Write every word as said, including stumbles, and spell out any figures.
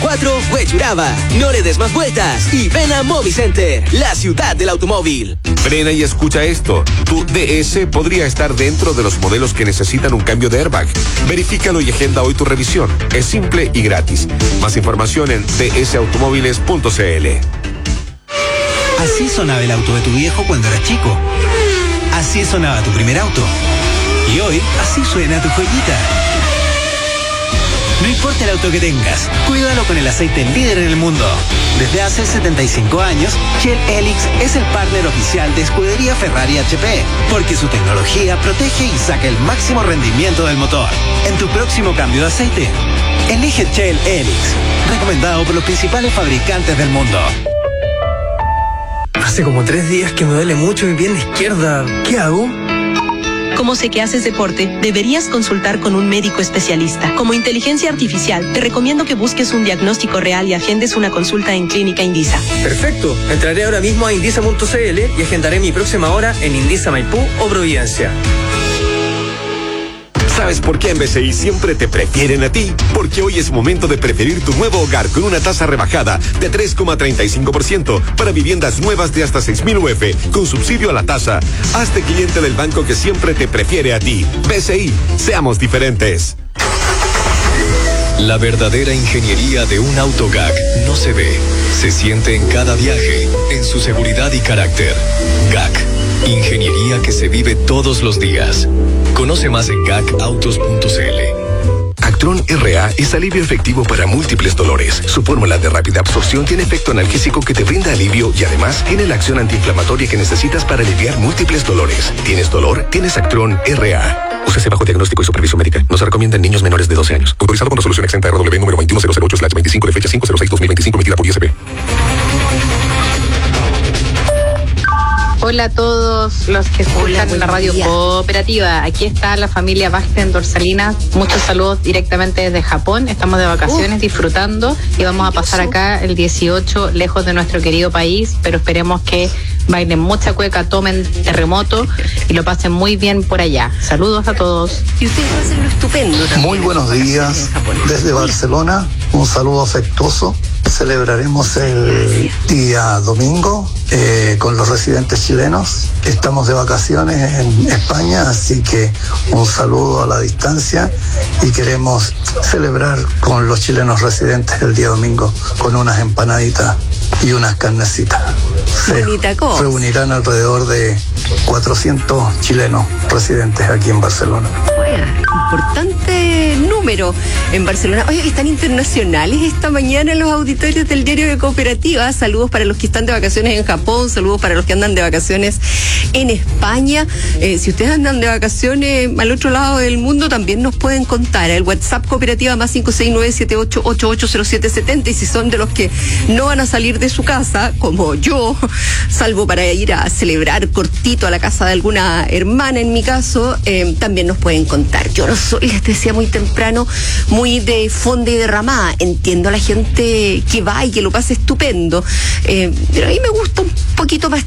cuatro, Huechuraba. No le des más vueltas y ven a Movicenter, la ciudad del automóvil. Frena y escucha esto. Tu D S podría estar dentro de los modelos que necesitan un cambio de airbag. Verifícalo y agenda hoy tu revisión. Es simple y gratis. Más información en d s automóviles punto c l. Así sonaba el auto de tu viejo cuando eras chico. Así sonaba tu primer auto. Y hoy, así suena tu joyita. No importa el auto que tengas, cuídalo con el aceite líder en el mundo. Desde hace setenta y cinco años, Shell Helix es el partner oficial de Escudería Ferrari H P, porque su tecnología protege y saca el máximo rendimiento del motor. En tu próximo cambio de aceite, elige Shell Helix, recomendado por los principales fabricantes del mundo. Hace como tres días que me duele mucho mi pierna izquierda. ¿Qué hago? Como sé que haces deporte, deberías consultar con un médico especialista. Como inteligencia artificial, te recomiendo que busques un diagnóstico real y agendes una consulta en Clínica Indisa. Perfecto. Entraré ahora mismo a indisa punto c l y agendaré mi próxima hora en Indisa Maipú o Providencia. ¿Sabes por qué en B C I siempre te prefieren a ti? Porque hoy es momento de preferir tu nuevo hogar con una tasa rebajada de tres coma treinta y cinco por ciento para viviendas nuevas de hasta seis mil U F con subsidio a la tasa. Hazte cliente del banco que siempre te prefiere a ti. B C I, seamos diferentes. La verdadera ingeniería de un auto G A C no se ve, se siente en cada viaje, en su seguridad y carácter. G A C, ingeniería que se vive todos los días. Conoce más en gac autos punto c l. Actron R A es alivio efectivo para múltiples dolores. Su fórmula de rápida absorción tiene efecto analgésico que te brinda alivio y además tiene la acción antiinflamatoria que necesitas para aliviar múltiples dolores. ¿Tienes dolor? Tienes Actron R A. Úsese bajo diagnóstico y supervisión médica. No se recomienda en niños menores de doce años. Autorizado con resolución exenta R W número veintiuno mil ocho slash veinticinco de fecha cinco cero seis dos mil veinticinco emitida por I S P. Hola a todos los que escuchan la radio cooperativa. Aquí está la familia Vázquez en Dorsalinas. Muchos saludos directamente desde Japón. Estamos de vacaciones, uh. disfrutando, y vamos a pasar acá el dieciocho lejos de nuestro querido país, pero esperemos que bailen mucha cueca, tomen terremoto y lo pasen muy bien por allá. Saludos a todos. Y ustedes hacen lo estupendo también. Muy buenos días desde Barcelona. Un saludo afectuoso. Celebraremos el día domingo eh, con los residentes chilenos. Estamos de vacaciones en España, así que un saludo a la distancia y queremos celebrar con los chilenos residentes el día domingo con unas empanaditas y unas carnecitas. Se reunirán alrededor de cuatrocientos chilenos residentes aquí en Barcelona. Bueno, importante número en Barcelona. Oye, que están internacionales esta mañana los auditorios del Diario de Cooperativa. Saludos para los que están de vacaciones en Japón, saludos para los que andan de vacaciones en España. Eh, si ustedes andan de vacaciones al otro lado del mundo, también nos pueden contar. El WhatsApp Cooperativa más cinco seis nueve siete ocho ocho ocho cero siete siete cero. Y si son de los que no van a salir de su casa, como yo, salvo para ir a celebrar cortito a la casa de alguna hermana, en mi caso, eh, también nos pueden contar. Yo no soy, les decía muy temprano, muy de fonda y derramada. Entiendo a la gente que va y que lo pasa estupendo, eh, pero a mí me gusta un poquito más